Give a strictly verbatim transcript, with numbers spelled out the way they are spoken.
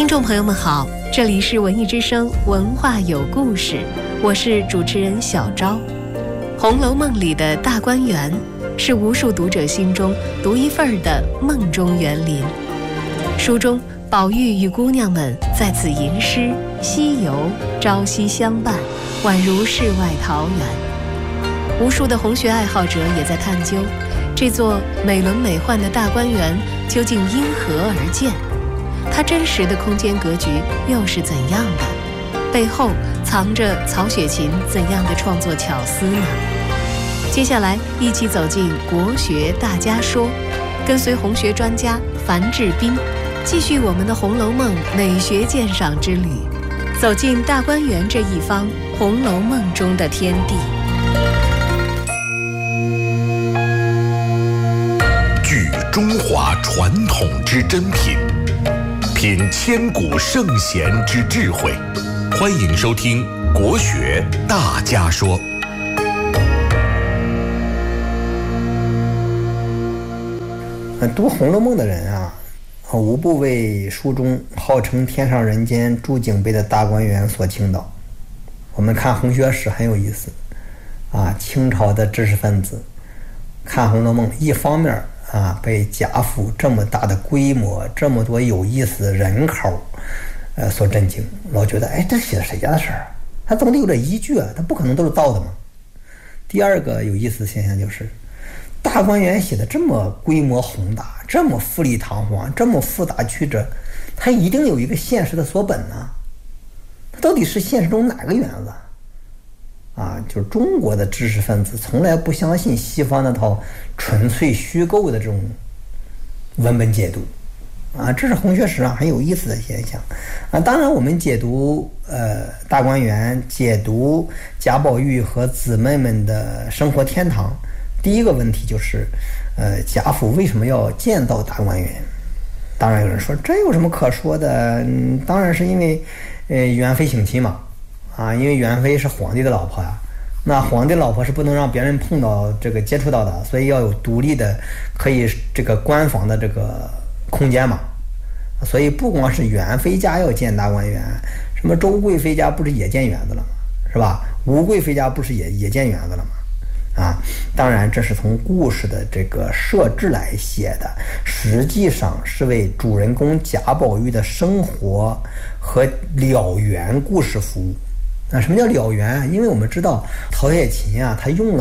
听众朋友们好，这里是文艺之声文化有故事，我是主持人小昭。《红楼梦》里的大观园是无数读者心中独一份的梦中园林。书中宝玉与姑娘们在此吟诗西游，朝夕相伴，宛如世外桃源。无数的红学爱好者也在探究这座美轮美奂的大观园究竟因何而建，它真实的空间格局又是怎样的？背后藏着曹雪芹怎样的创作巧思呢？接下来一起走进国学大家说，跟随红学专家樊志斌，继续我们的《红楼梦》美学鉴赏之旅，走进大观园这一方《红楼梦》中的天地。 聚中华传统之珍品，品千古圣贤之智慧。欢迎收听国学大家说。 读《红楼梦》的人啊，无不为书中号称天上人间诸景碑的大观园所倾倒。我们看红学史很有意思啊，清朝的知识分子看《红楼梦》，一方面啊被贾府这么大的规模，这么多有意思的人口呃所震惊，老觉得哎，这写的谁家的事儿？他总得有点依据啊，他不可能都是造的嘛。第二个有意思的现象就是，大观园写的这么规模宏大，这么富丽堂皇，这么复杂曲折，它一定有一个现实的所本呢、啊。它到底是现实中哪个园子啊？就是中国的知识分子从来不相信西方那套纯粹虚构的这种文本解读啊，这是红学史上很有意思的现象啊。当然，我们解读呃大观园，解读贾宝玉和姊妹们的生活天堂，第一个问题就是，呃，贾府为什么要建造大观园？当然有人说这有什么可说的？嗯、当然是因为，呃，元妃省亲嘛，啊，因为元妃是皇帝的老婆啊，那皇帝老婆是不能让别人碰到这个接触到的，所以要有独立的可以这个官房的这个空间嘛。所以不光是元妃家要建大观园，什么周贵妃家不是也建园子了吗？是吧？吴贵妃家不是也也建园子了吗？啊，当然这是从故事的这个设置来写的，实际上是为主人公贾宝玉的生活和了缘故事服务。那什么叫了缘？因为我们知道曹雪芹啊，他用了